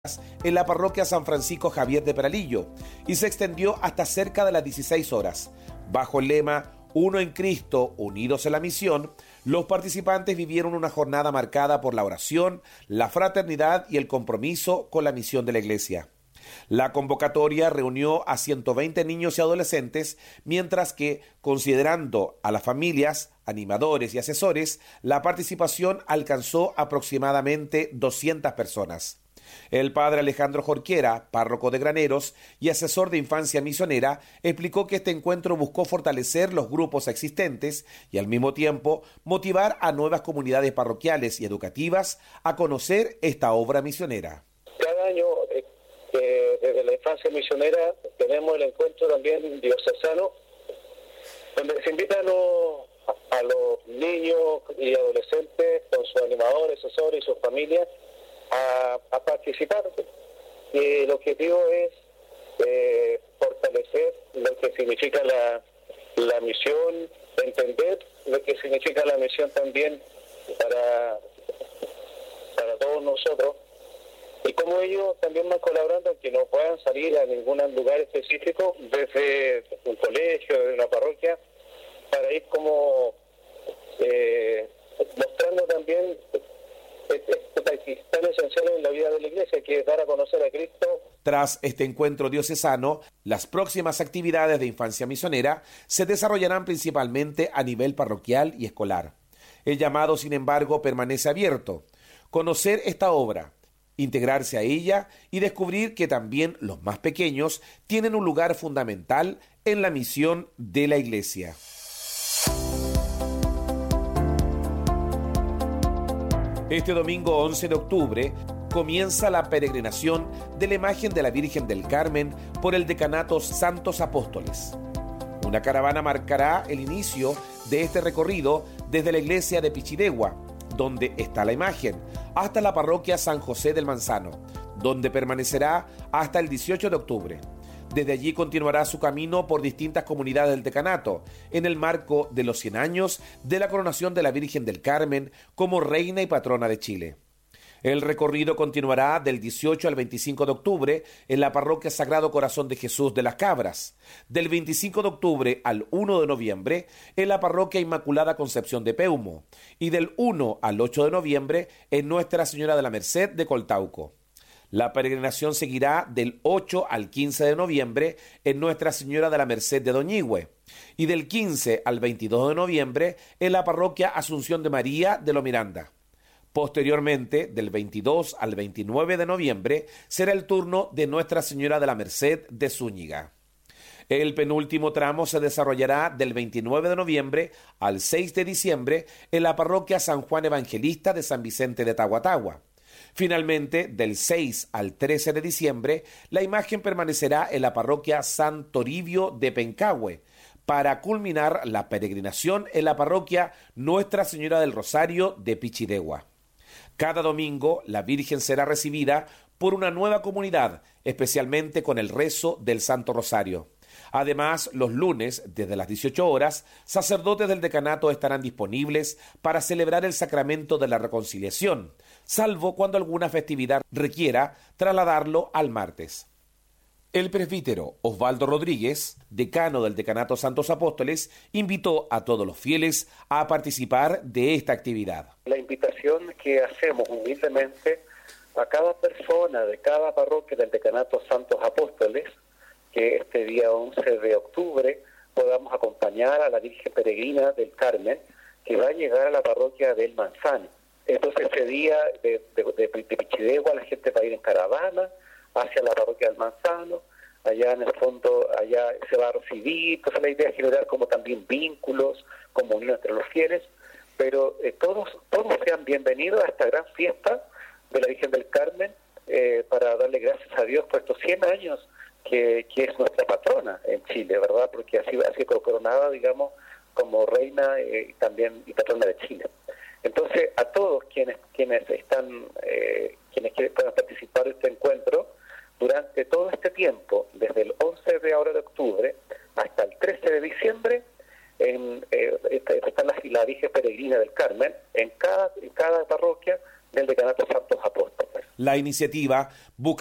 en la parroquia San Francisco Javier de Peralillo y se extendió hasta cerca de las 16 horas. Bajo el lema Uno en Cristo, unidos en la misión, los participantes vivieron una jornada marcada por la oración, la fraternidad y el compromiso con la misión de la Iglesia. La convocatoria reunió a 120 niños y adolescentes, mientras que, considerando a las familias, animadores y asesores, la participación alcanzó aproximadamente 200 personas. El padre Alejandro Jorquera, párroco de Graneros y asesor de infancia misionera, explicó que este encuentro buscó fortalecer los grupos existentes y al mismo tiempo motivar a nuevas comunidades parroquiales y educativas a conocer esta obra misionera. Cada año, desde la infancia misionera, tenemos el encuentro también diocesano, donde se invitan a los niños y adolescentes con sus animadores, asesores y sus familias a participar. Y el objetivo es fortalecer lo que significa la misión, entender lo que significa la misión también para todos nosotros, y cómo ellos también van colaborando, que no puedan salir a ningún lugar específico desde un colegio, desde una parroquia, para ir como mostrando también tan esencial en la vida de la Iglesia, que es dar a conocer a Cristo. Tras este encuentro diocesano, las próximas actividades de infancia misionera se desarrollarán principalmente a nivel parroquial y escolar. El llamado, sin embargo, permanece abierto. Conocer esta obra, integrarse a ella y descubrir que también los más pequeños tienen un lugar fundamental en la misión de la Iglesia. Este domingo 11 de octubre comienza la peregrinación de la imagen de la Virgen del Carmen por el decanato Santos Apóstoles. Una caravana marcará el inicio de este recorrido desde la iglesia de Pichidegua, donde está la imagen, hasta la parroquia San José del Manzano, donde permanecerá hasta el 18 de octubre. Desde allí continuará su camino por distintas comunidades del decanato, en el marco de los 100 años de la coronación de la Virgen del Carmen como reina y patrona de Chile. El recorrido continuará del 18 al 25 de octubre en la parroquia Sagrado Corazón de Jesús de las Cabras, del 25 de octubre al 1 de noviembre en la parroquia Inmaculada Concepción de Peumo y del 1 al 8 de noviembre en Nuestra Señora de la Merced de Coltauco. La peregrinación seguirá del 8 al 15 de noviembre en Nuestra Señora de la Merced de Doñihue y del 15 al 22 de noviembre en la parroquia Asunción de María de Lo Miranda. Posteriormente, del 22 al 29 de noviembre, será el turno de Nuestra Señora de la Merced de Zúñiga. El penúltimo tramo se desarrollará del 29 de noviembre al 6 de diciembre en la parroquia San Juan Evangelista de San Vicente de Tahuatahua. Finalmente, del 6 al 13 de diciembre, la imagen permanecerá en la parroquia San Toribio de Pencahue, para culminar la peregrinación en la parroquia Nuestra Señora del Rosario de Pichidegua. Cada domingo, la Virgen será recibida por una nueva comunidad, especialmente con el rezo del Santo Rosario. Además, los lunes, desde las 18 horas, sacerdotes del decanato estarán disponibles para celebrar el sacramento de la reconciliación, salvo cuando alguna festividad requiera trasladarlo al martes. El presbítero Osvaldo Rodríguez, decano del Decanato Santos Apóstoles, invitó a todos los fieles a participar de esta actividad. La invitación que hacemos humildemente a cada persona de cada parroquia del Decanato Santos Apóstoles, que este día 11 de octubre podamos acompañar a la Virgen Peregrina del Carmen, que va a llegar a la parroquia del Manzano. Entonces ese día de Pichidegua la gente va a ir en caravana hacia la parroquia del Manzano, allá en el fondo, allá se va a recibir. Entonces la idea es generar como también vínculos, comunión entre los fieles, pero todos sean bienvenidos a esta gran fiesta de la Virgen del Carmen, para darle gracias a Dios por estos 100 años que es nuestra patrona en Chile, ¿verdad? Porque así coronada, digamos, como reina y también y patrona de Chile. Entonces, a todos quienes puedan participar de este encuentro, durante todo este tiempo, desde el 11 de ahora de octubre hasta el 13 de diciembre, está la Virgen Peregrina del Carmen en cada parroquia del Decanato Santos Apóstoles. La iniciativa busca